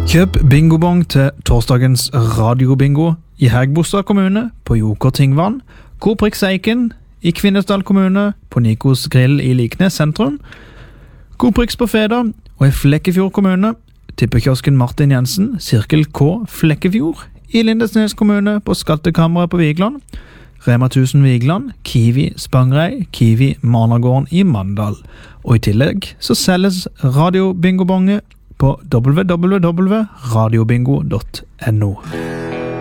Kjøp bingobong til torsdagens radiobingo i Hægebostad kommune på Joker Tingvann, Koprix Eiken i Kvinesdal kommune på Nikos Grill i Liknes sentrum, Koprix på Feda og i Flekkefjord kommune, tippekiosken Martin Jensen, Sirkel K Flekkefjord i Lindesnes kommune på Skattekammeret på Vigland, Rema 1000 Vigland, Kiwi Spangrei, Kiwi Marnagården i Mandal. Og i tillegg så selges radiobingobonge på www.radiobingo.no.